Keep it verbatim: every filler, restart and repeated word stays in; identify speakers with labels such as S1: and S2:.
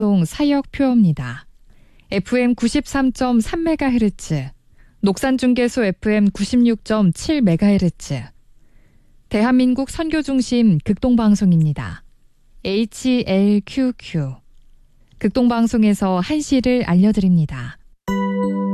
S1: 사역표입니다. 에프엠 구십삼 점 삼 메가헤르츠, 녹산중계소 에프엠 구십육 점 칠 메가헤르츠, 대한민국 선교중심 극동방송입니다. 에이치엘큐큐, 극동방송에서 한시를 알려드립니다.